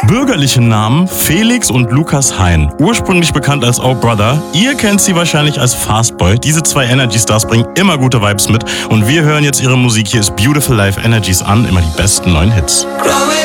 Bürgerliche Namen Felix und Lukas Hein. Ursprünglich bekannt als Oh Brother. Ihr kennt sie wahrscheinlich als Fastboy. Diese zwei Energy Stars bringen immer gute Vibes mit. Und wir hören jetzt ihre Musik. Hier ist Beautiful Life Energies an. Immer die besten neuen Hits.